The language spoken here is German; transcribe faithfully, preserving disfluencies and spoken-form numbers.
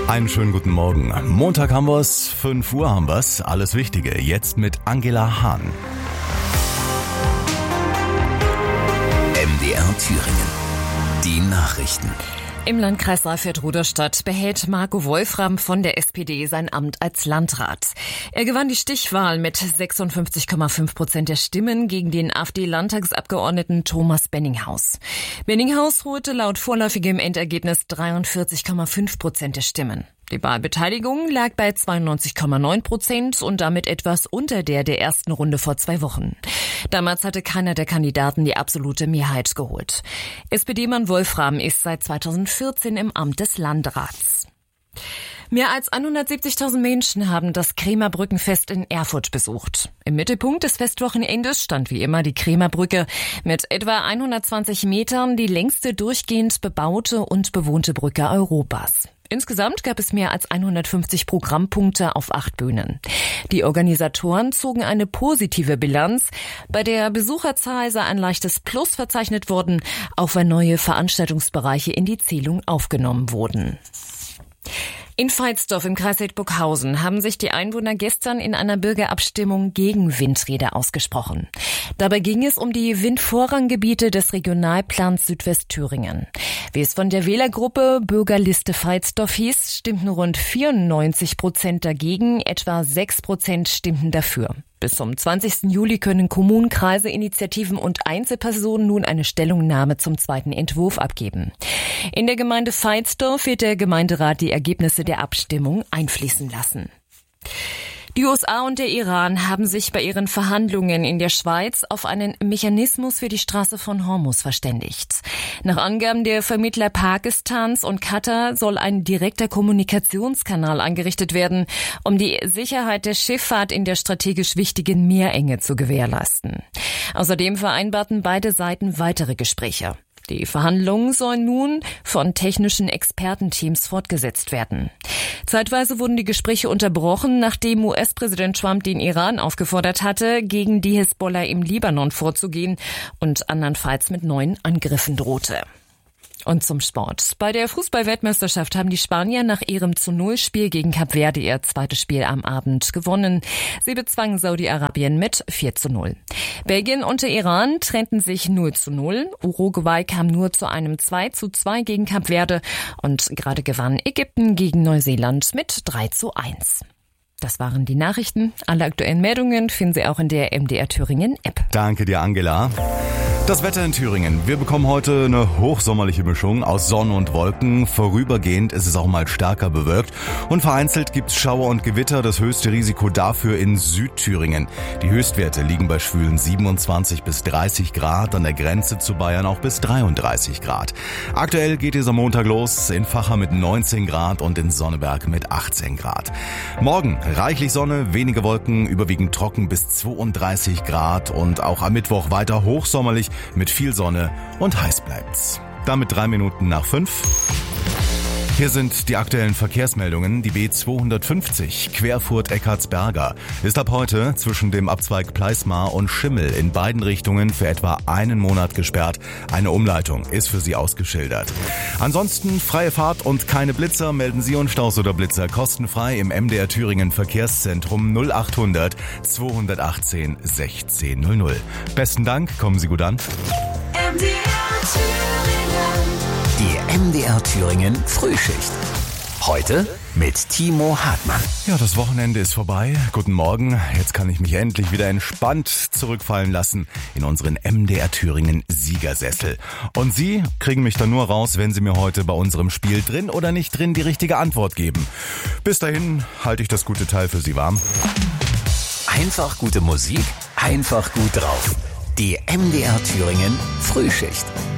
Einen schönen guten Morgen. Montag haben wir's, fünf Uhr haben wir's. Alles Wichtige jetzt mit Angela Hahn. M D R Thüringen. Die Nachrichten. Im Landkreis Saalfeld-Rudolstadt behält Marco Wolfram von der S P D sein Amt als Landrat. Er gewann die Stichwahl mit sechsundfünfzig Komma fünf Prozent der Stimmen gegen den AfD-Landtagsabgeordneten Thomas Benninghaus. Benninghaus holte laut vorläufigem Endergebnis dreiundvierzig Komma fünf Prozent der Stimmen. Die Wahlbeteiligung lag bei zweiundneunzig Komma neun Prozent und damit etwas unter der der ersten Runde vor zwei Wochen. Damals hatte keiner der Kandidaten die absolute Mehrheit geholt. S P D-Mann Wolfram ist seit zweitausendvierzehn im Amt des Landrats. Mehr als hundertsiebzigtausend Menschen haben das Kremer Brückenfest in Erfurt besucht. Im Mittelpunkt des Festwochenendes stand wie immer die Kremer Brücke mit etwa hundertzwanzig Metern, die längste durchgehend bebaute und bewohnte Brücke Europas. Insgesamt gab es mehr als hundertfünfzig Programmpunkte auf acht Bühnen. Die Organisatoren zogen eine positive Bilanz. Bei der Besucherzahl sei ein leichtes Plus verzeichnet worden, auch weil neue Veranstaltungsbereiche in die Zählung aufgenommen wurden. In Veitsdorf im Kreis Hildburghausen haben sich die Einwohner gestern in einer Bürgerabstimmung gegen Windräder ausgesprochen. Dabei ging es um die Windvorranggebiete des Regionalplans Südwestthüringen. Wie es von der Wählergruppe Bürgerliste Veitsdorf hieß, stimmten rund vierundneunzig Prozent dagegen, etwa sechs Prozent stimmten dafür. Bis zum zwanzigsten Juli können Kommunen, Kreise, Initiativen und Einzelpersonen nun eine Stellungnahme zum zweiten Entwurf abgeben. In der Gemeinde Veitsdorf wird der Gemeinderat die Ergebnisse der Abstimmung einfließen lassen. Die U S A und der Iran haben sich bei ihren Verhandlungen in der Schweiz auf einen Mechanismus für die Straße von Hormuz verständigt. Nach Angaben der Vermittler Pakistans und Katar soll ein direkter Kommunikationskanal eingerichtet werden, um die Sicherheit der Schifffahrt in der strategisch wichtigen Meerenge zu gewährleisten. Außerdem vereinbarten beide Seiten weitere Gespräche. Die Verhandlungen sollen nun von technischen Expertenteams fortgesetzt werden. Zeitweise wurden die Gespräche unterbrochen, nachdem U S-Präsident Trump den Iran aufgefordert hatte, gegen die Hisbollah im Libanon vorzugehen und andernfalls mit neuen Angriffen drohte. Und zum Sport. Bei der Fußball-Weltmeisterschaft haben die Spanier nach ihrem zu null Spiel gegen Kap Verde ihr zweites Spiel am Abend gewonnen. Sie bezwangen Saudi-Arabien mit vier zu null. Belgien und der Iran trennten sich null zu null. Uruguay kam nur zu einem zwei zu zwei gegen Kap Verde und gerade gewann Ägypten gegen Neuseeland mit drei zu eins. Das waren die Nachrichten. Alle aktuellen Meldungen finden Sie auch in der M D R Thüringen App. Danke dir, Angela. Das Wetter in Thüringen. Wir bekommen heute eine hochsommerliche Mischung aus Sonne und Wolken. Vorübergehend ist es auch mal stärker bewölkt. Und vereinzelt gibt's Schauer und Gewitter. Das höchste Risiko dafür in Südthüringen. Die Höchstwerte liegen bei schwülen siebenundzwanzig bis dreißig Grad, an der Grenze zu Bayern auch bis dreiunddreißig Grad. Aktuell geht es am Montag los, in Vacha mit neunzehn Grad und in Sonneberg mit achtzehn Grad. Morgen reichlich Sonne, wenige Wolken, überwiegend trocken bis zweiunddreißig Grad und auch am Mittwoch weiter hochsommerlich mit viel Sonne und heiß bleibt's. Damit drei Minuten nach fünf. Hier sind die aktuellen Verkehrsmeldungen. Die B zweihundertfünfzig Querfurt-Eckartsberger ist ab heute zwischen dem Abzweig Pleismar und Schimmel in beiden Richtungen für etwa einen Monat gesperrt. Eine Umleitung ist für Sie ausgeschildert. Ansonsten freie Fahrt und keine Blitzer. Melden Sie und Staus oder Blitzer kostenfrei im M D R Thüringen Verkehrszentrum null achthundert zweihundertachtzehn sechzehn null null. Besten Dank, kommen Sie gut an. M D R Thüringen. Die M D R Thüringen Frühschicht. Heute mit Timo Hartmann. Ja, das Wochenende ist vorbei. Guten Morgen. Jetzt kann ich mich endlich wieder entspannt zurückfallen lassen in unseren M D R Thüringen Siegersessel. Und Sie kriegen mich dann nur raus, wenn Sie mir heute bei unserem Spiel drin oder nicht drin die richtige Antwort geben. Bis dahin halte ich das gute Teil für Sie warm. Einfach gute Musik, einfach gut drauf. Die M D R Thüringen Frühschicht.